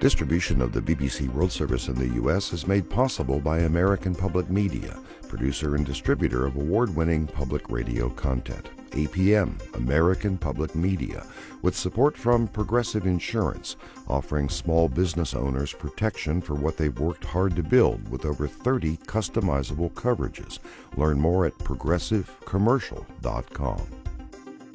Distribution of the BBC World Service in the U.S. is made possible by American Public Media, producer and distributor of award-winning public radio content. APM, American Public Media, with support from Progressive Insurance, offering small business owners protection for what they've worked hard to build with over 30 customizable coverages. Learn more at progressivecommercial.com.